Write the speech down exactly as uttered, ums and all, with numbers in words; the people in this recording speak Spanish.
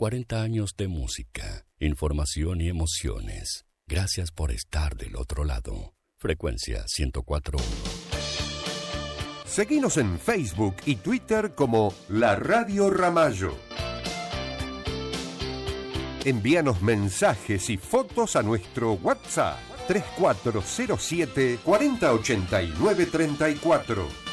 cuarenta años de música, información y emociones. Gracias por estar del otro lado. Frecuencia ciento cuatro punto uno. Seguinos en Facebook y Twitter como La Radio Ramallo. Envíanos mensajes y fotos a nuestro WhatsApp tres cuatro cero siete, cuarenta ochenta y nueve treinta y cuatro.